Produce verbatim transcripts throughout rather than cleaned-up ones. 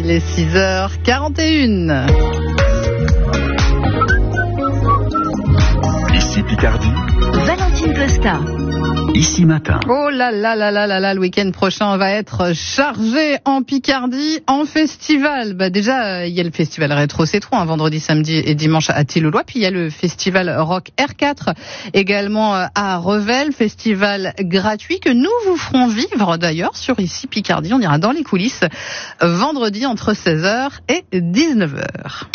Il est six heures quarante et une. Ici Picardie. Valentine Costa. Ici Matin. Oh là là là là là là, le week-end prochain va être chargé en Picardie, en festival. Bah déjà, il y a le festival Rétro C trois, hein, vendredi, samedi et dimanche à Tillelois. Puis il y a le festival Rock R quatre, également à Revel, festival gratuit que nous vous ferons vivre d'ailleurs sur Ici Picardie. On ira dans les coulisses vendredi entre seize heures et dix-neuf heures.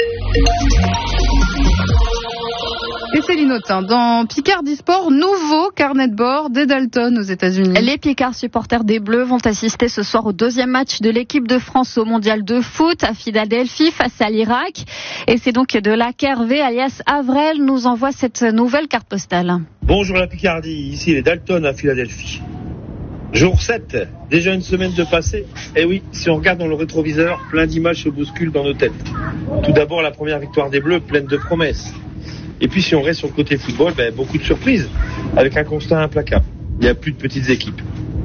Et Céline Autain, dans Picardie Sport, nouveau carnet de bord des Dalton aux États-Unis. Les Picards supporters des Bleus vont assister ce soir au deuxième match de l'équipe de France au mondial de foot à Philadelphie face à l'Irak. Et c'est donc de là qu'Hervé, alias Avrel, nous envoie cette nouvelle carte postale. Bonjour la Picardie, ici les Dalton à Philadelphie. Jour sept, déjà une semaine de passé. Et oui, si on regarde dans le rétroviseur, plein d'images se bousculent dans nos têtes. Tout d'abord la première victoire des Bleus, pleine de promesses. Et puis si on reste sur le côté football, ben, beaucoup de surprises, avec un constat implacable. Il n'y a plus de petites équipes.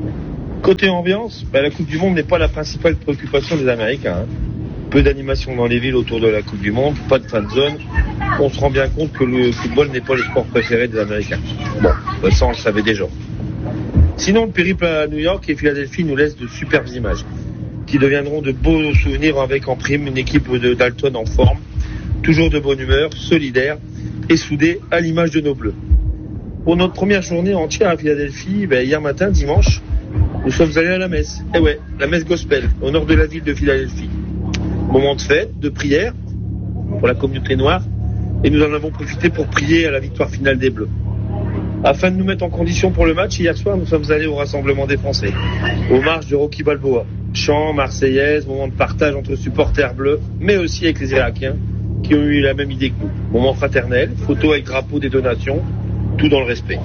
Côté ambiance, ben, la Coupe du Monde n'est pas la principale préoccupation des Américains. Hein. Peu d'animation dans les villes autour de la Coupe du Monde, pas de fan zone. On se rend bien compte que le football n'est pas le sport préféré des Américains. Bon, ben, ça on le savait déjà. Sinon, le périple à New York et Philadelphie nous laisse de superbes images, qui deviendront de beaux souvenirs avec en prime une équipe de Dalton en forme, toujours de bonne humeur, solidaire, et soudés à l'image de nos Bleus. Pour notre première journée entière à Philadelphie, ben hier matin, dimanche, nous sommes allés à la messe. Eh ouais, la messe gospel, au nord de la ville de Philadelphie. Moment de fête, de prière, pour la communauté noire, et nous en avons profité pour prier à la victoire finale des Bleus. Afin de nous mettre en condition pour le match, hier soir, nous sommes allés au rassemblement des Français, aux marches de Rocky Balboa. Chants, marseillaise, moment de partage entre supporters bleus, mais aussi avec les Irakiens, qui ont eu la même idée que nous. Moment fraternel, photo avec drapeau des deux nations, tout dans le respect.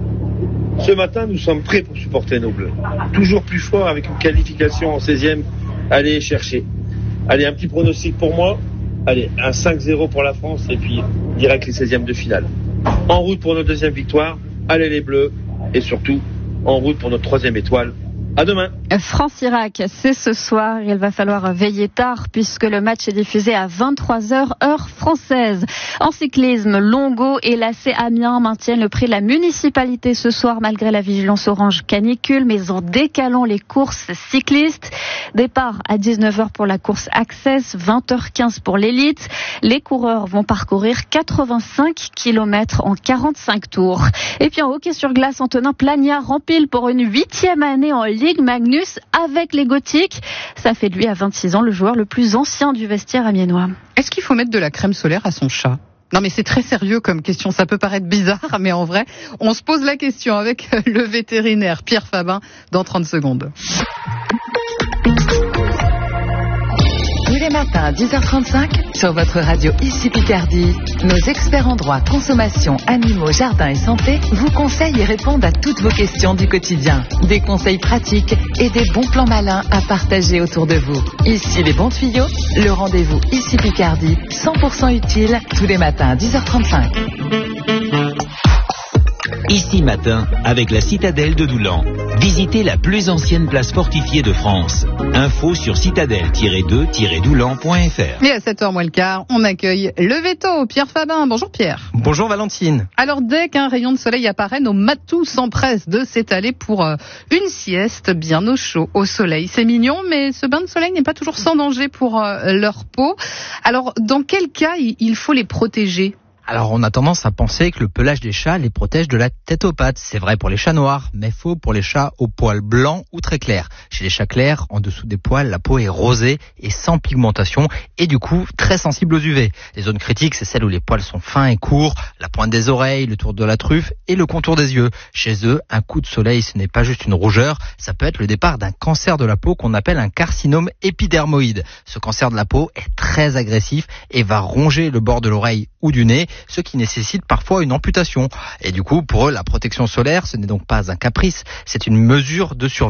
Ce matin, nous sommes prêts pour supporter nos Bleus. Toujours plus fort avec une qualification en seizième. Allez chercher. Allez, un petit pronostic pour moi. Allez, un cinq zéro pour la France et puis direct les seizièmes de finale. En route pour notre deuxième victoire. Allez les Bleus. Et surtout, en route pour notre troisième étoile. À demain. France-Irak, c'est ce soir. Il va falloir veiller tard puisque le match est diffusé à vingt-trois heures, heure française. En cyclisme, Longo et l'A C Amiens maintiennent le prix de la municipalité ce soir malgré la vigilance orange canicule, mais en décalant les courses cyclistes. Départ à dix-neuf heures pour la course Access, vingt heures quinze pour l'élite. Les coureurs vont parcourir quatre-vingt-cinq kilomètres en quarante-cinq tours. Et puis en hockey sur glace, Antonin Plagnard rempile pour une huitième année en Ligue Magnus avec les Gothiques. Ça fait de lui à vingt-six ans le joueur le plus ancien du vestiaire amiénois. Est-ce qu'il faut mettre de la crème solaire à son chat ? Non mais c'est très sérieux comme question, ça peut paraître bizarre, mais en vrai, on se pose la question avec le vétérinaire Pierre Fabin dans trente secondes. Tous les matins à dix heures trente-cinq, sur votre radio Ici Picardie, nos experts en droit, consommation, animaux, jardin et santé vous conseillent et répondent à toutes vos questions du quotidien. Des conseils pratiques et des bons plans malins à partager autour de vous. Ici les bons tuyaux, le rendez-vous Ici Picardie, cent pour cent utile, tous les matins à dix heures trente-cinq. Ici Matin, avec la citadelle de Doulan. Visitez la plus ancienne place fortifiée de France. Info sur citadelle tiret deux tiret doulan point f r. Et à sept heures moins le quart, on accueille le veto, Pierre Fabin. Bonjour Pierre. Bonjour Valentine. Alors dès qu'un rayon de soleil apparaît, nos matous s'empressent de s'étaler pour euh, une sieste bien au chaud, au soleil. C'est mignon, mais ce bain de soleil n'est pas toujours sans danger pour euh, leur peau. Alors dans quel cas il faut les protéger ? Alors on a tendance à penser que le pelage des chats les protège de la tête aux pattes. C'est vrai pour les chats noirs, mais faux pour les chats aux poils blancs ou très clairs. Chez les chats clairs, en dessous des poils, la peau est rosée et sans pigmentation et du coup très sensible aux U V. Les zones critiques, c'est celles où les poils sont fins et courts, la pointe des oreilles, le tour de la truffe et le contour des yeux. Chez eux, un coup de soleil, ce n'est pas juste une rougeur, ça peut être le départ d'un cancer de la peau qu'on appelle un carcinome épidermoïde. Ce cancer de la peau est très agressif et va ronger le bord de l'oreille ou du nez, ce qui nécessite parfois une amputation. Et du coup, pour eux, la protection solaire, ce n'est donc pas un caprice, c'est une mesure de survie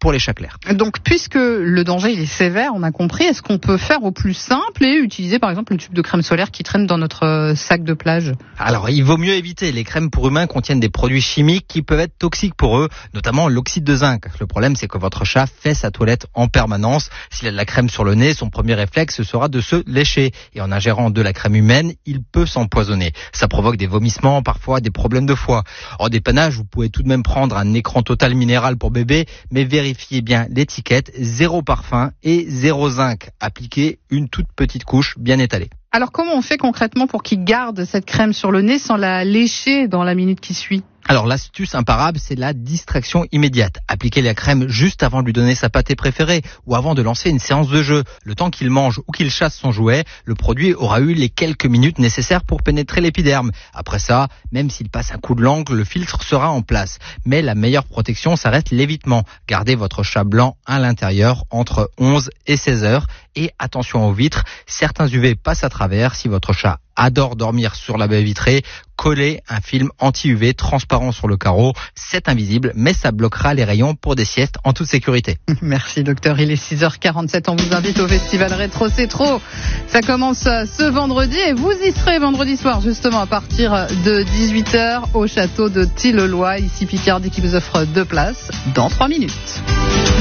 pour les chats clairs. Donc, puisque le danger il est sévère, on a compris, est-ce qu'on peut faire au plus simple et utiliser par exemple le tube de crème solaire qui traîne dans notre sac de plage? Alors, il vaut mieux éviter. Les crèmes pour humains contiennent des produits chimiques qui peuvent être toxiques pour eux, notamment l'oxyde de zinc. Le problème, c'est que votre chat fait sa toilette en permanence. S'il a de la crème sur le nez, son premier réflexe sera de se lécher. Et en ingérant de la crème humaine, il peut s'empoisonner. Ça provoque des vomissements, parfois des problèmes de foie. En dépannage, vous pouvez tout de même prendre un écran total minéral pour bébé, mais vérifiez bien l'étiquette, zéro parfum et zéro zinc. Appliquez une toute petite couche bien étalée. Alors comment on fait concrètement pour qu'il garde cette crème sur le nez sans la lécher dans la minute qui suit? Alors l'astuce imparable, c'est la distraction immédiate. Appliquez la crème juste avant de lui donner sa pâtée préférée ou avant de lancer une séance de jeu. Le temps qu'il mange ou qu'il chasse son jouet, le produit aura eu les quelques minutes nécessaires pour pénétrer l'épiderme. Après ça, même s'il passe un coup de langue, le filtre sera en place. Mais la meilleure protection, ça reste l'évitement. Gardez votre chat blanc à l'intérieur entre onze et seize heures. Et attention aux vitres, certains U V passent à travers. Si votre chat adore dormir sur la baie vitrée, collez un film anti-U V transparent sur le carreau. C'est invisible, mais ça bloquera les rayons pour des siestes en toute sécurité. Merci docteur, il est six heures quarante-sept, on vous invite au festival Rétro C'est Trop. Ça commence ce vendredi et vous y serez vendredi soir justement à partir de dix-huit heures au château de Tilleloy, ici Picardie qui vous offre deux places dans trois minutes.